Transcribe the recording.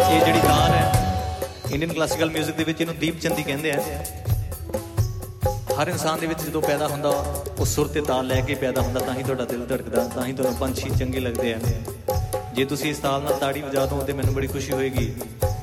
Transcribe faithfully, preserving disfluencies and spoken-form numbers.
ਇਹ ਜਿਹੜੀ ਤਾਲ ਹੈ ਇੰਡੀਅਨ ਕਲਾਸੀਕਲ ਮਿਊਜ਼ਿਕ ਦੇ ਵਿੱਚ ਇਹਨੂੰ ਦੀਪ ਚੰਦੀ ਕਹਿੰਦੇ ਆ। ਹਰ ਇਨਸਾਨ ਦੇ ਵਿੱਚ ਜਦੋਂ ਪੈਦਾ ਹੁੰਦਾ ਉਹ ਸੁਰ ਤੇ ਤਾਲ ਲੈ ਕੇ ਪੈਦਾ ਹੁੰਦਾ, ਤਾਂ ਹੀ ਤੁਹਾਡਾ ਦਿਲ ਧੜਕਦਾ, ਤਾਂ ਹੀ ਤੁਹਾਨੂੰ ਪੰਛੀ ਚੰਗੇ ਲੱਗਦੇ ਆ। ਜੇ ਤੁਸੀਂ ਇਸ ਤਾਲ ਨਾਲ ਤਾੜੀ ਵਜਾ ਦਿਓ ਤੇ ਮੈਨੂੰ ਬੜੀ ਖੁਸ਼ੀ ਹੋਏਗੀ।